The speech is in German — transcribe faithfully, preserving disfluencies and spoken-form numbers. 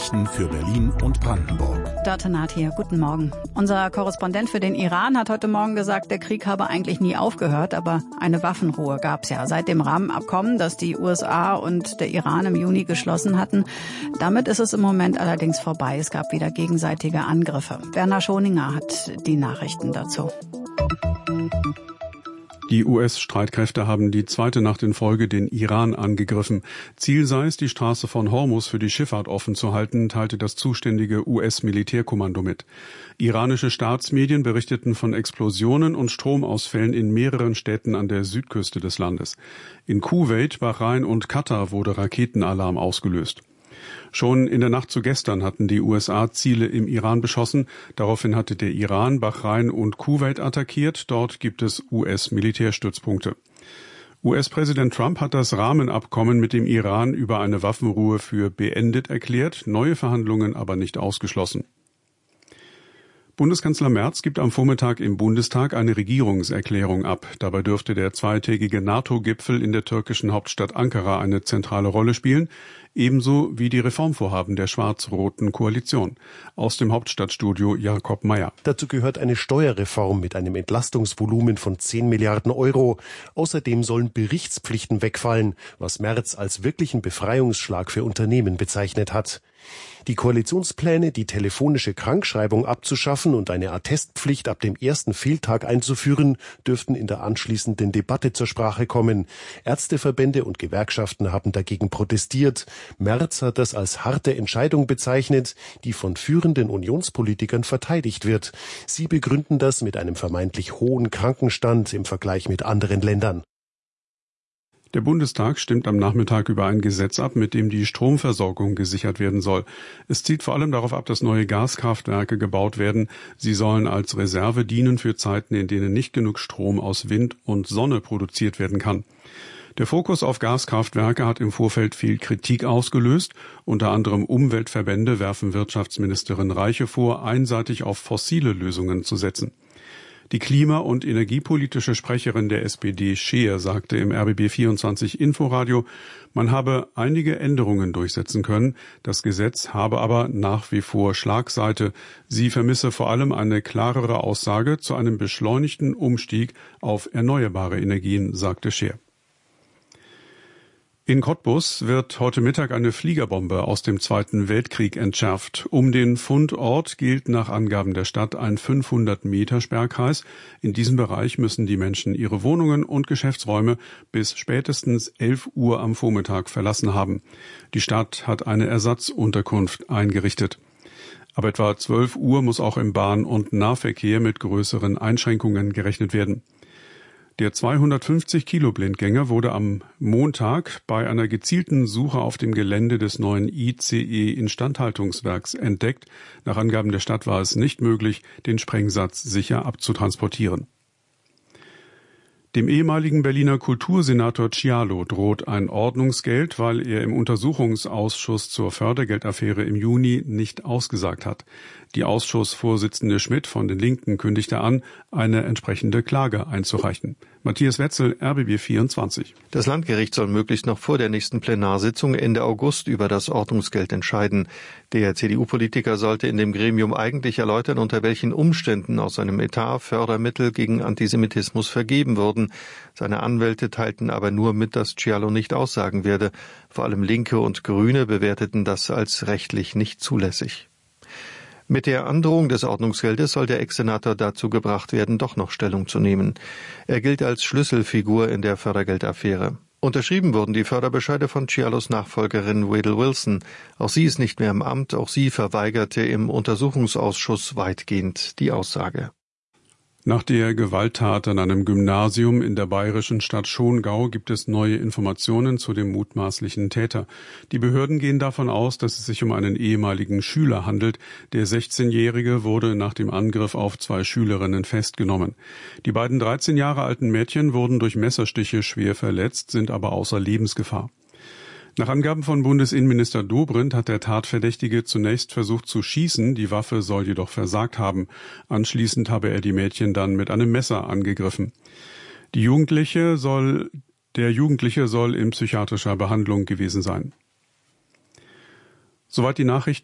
Nachrichten für Berlin und Brandenburg. Dörte Naht hier, guten Morgen. Unser Korrespondent für den Iran hat heute Morgen gesagt, der Krieg habe eigentlich nie aufgehört, aber eine Waffenruhe gab es ja seit dem Rahmenabkommen, das die U S A und der Iran im Juni geschlossen hatten. Damit ist es im Moment allerdings vorbei. Es gab wieder gegenseitige Angriffe. Werner Schoninger hat die Nachrichten dazu. Die U S-Streitkräfte haben die zweite Nacht in Folge den Iran angegriffen. Ziel sei es, die Straße von Hormuz für die Schifffahrt offen zu halten, teilte das zuständige U S-Militärkommando mit. Iranische Staatsmedien berichteten von Explosionen und Stromausfällen in mehreren Städten an der Südküste des Landes. In Kuwait, Bahrain und Katar wurde Raketenalarm ausgelöst. Schon in der Nacht zu gestern hatten die U S A Ziele im Iran beschossen. Daraufhin hatte der Iran Bahrain und Kuwait attackiert. Dort gibt es U S-Militärstützpunkte. U S-Präsident Trump hat das Rahmenabkommen mit dem Iran über eine Waffenruhe für beendet erklärt, neue Verhandlungen aber nicht ausgeschlossen. Bundeskanzler Merz gibt am Vormittag im Bundestag eine Regierungserklärung ab. Dabei dürfte der zweitägige NATO-Gipfel in der türkischen Hauptstadt Ankara eine zentrale Rolle spielen, ebenso wie die Reformvorhaben der schwarz-roten Koalition. Aus dem Hauptstadtstudio Jakob Mayer. Dazu gehört eine Steuerreform mit einem Entlastungsvolumen von zehn Milliarden Euro. Außerdem sollen Berichtspflichten wegfallen, was Merz als wirklichen Befreiungsschlag für Unternehmen bezeichnet hat. Die Koalitionspläne, die telefonische Krankschreibung abzuschaffen und eine Attestpflicht ab dem ersten Fehltag einzuführen, dürften in der anschließenden Debatte zur Sprache kommen. Ärzteverbände und Gewerkschaften haben dagegen protestiert. Merz hat das als harte Entscheidung bezeichnet, die von führenden Unionspolitikern verteidigt wird. Sie begründen das mit einem vermeintlich hohen Krankenstand im Vergleich mit anderen Ländern. Der Bundestag stimmt am Nachmittag über ein Gesetz ab, mit dem die Stromversorgung gesichert werden soll. Es zielt vor allem darauf ab, dass neue Gaskraftwerke gebaut werden. Sie sollen als Reserve dienen für Zeiten, in denen nicht genug Strom aus Wind und Sonne produziert werden kann. Der Fokus auf Gaskraftwerke hat im Vorfeld viel Kritik ausgelöst. Unter anderem Umweltverbände werfen Wirtschaftsministerin Reiche vor, einseitig auf fossile Lösungen zu setzen. Die klima- und energiepolitische Sprecherin der S P D, Scheer, sagte im R B B vierundzwanzig Inforadio, man habe einige Änderungen durchsetzen können. Das Gesetz habe aber nach wie vor Schlagseite. Sie vermisse vor allem eine klarere Aussage zu einem beschleunigten Umstieg auf erneuerbare Energien, sagte Scheer. In Cottbus wird heute Mittag eine Fliegerbombe aus dem Zweiten Weltkrieg entschärft. Um den Fundort gilt nach Angaben der Stadt ein fünfhundert Meter Sperrkreis. In diesem Bereich müssen die Menschen ihre Wohnungen und Geschäftsräume bis spätestens elf Uhr am Vormittag verlassen haben. Die Stadt hat eine Ersatzunterkunft eingerichtet. Ab etwa zwölf Uhr muss auch im Bahn- und Nahverkehr mit größeren Einschränkungen gerechnet werden. Der zweihundertfünfzig Kilo Blindgänger wurde am Montag bei einer gezielten Suche auf dem Gelände des neuen I C E-Instandhaltungswerks entdeckt. Nach Angaben der Stadt war es nicht möglich, den Sprengsatz sicher abzutransportieren. Dem ehemaligen Berliner Kultursenator Cialo droht ein Ordnungsgeld, weil er im Untersuchungsausschuss zur Fördergeldaffäre im Juni nicht ausgesagt hat. Die Ausschussvorsitzende Schmidt von den Linken kündigte an, eine entsprechende Klage einzureichen. Matthias Wetzel, R B B vierundzwanzig. Das Landgericht soll möglichst noch vor der nächsten Plenarsitzung Ende August über das Ordnungsgeld entscheiden. Der C D U-Politiker sollte in dem Gremium eigentlich erläutern, unter welchen Umständen aus seinem Etat Fördermittel gegen Antisemitismus vergeben wurden. Seine Anwälte teilten aber nur mit, dass Cialo nicht aussagen werde. Vor allem Linke und Grüne bewerteten das als rechtlich nicht zulässig. Mit der Androhung des Ordnungsgeldes soll der Ex-Senator dazu gebracht werden, doch noch Stellung zu nehmen. Er gilt als Schlüsselfigur in der Fördergeldaffäre. Unterschrieben wurden die Förderbescheide von Cialos Nachfolgerin Wedel Wilson. Auch sie ist nicht mehr im Amt, auch sie verweigerte im Untersuchungsausschuss weitgehend die Aussage. Nach der Gewalttat an einem Gymnasium in der bayerischen Stadt Schongau gibt es neue Informationen zu dem mutmaßlichen Täter. Die Behörden gehen davon aus, dass es sich um einen ehemaligen Schüler handelt. Der sechzehnjährige wurde nach dem Angriff auf zwei Schülerinnen festgenommen. Die beiden dreizehn Jahre alten Mädchen wurden durch Messerstiche schwer verletzt, sind aber außer Lebensgefahr. Nach Angaben von Bundesinnenminister Dobrindt hat der Tatverdächtige zunächst versucht zu schießen, die Waffe soll jedoch versagt haben. Anschließend habe er die Mädchen dann mit einem Messer angegriffen. Die Jugendliche soll, der Jugendliche soll in psychiatrischer Behandlung gewesen sein. Soweit die Nachrichten.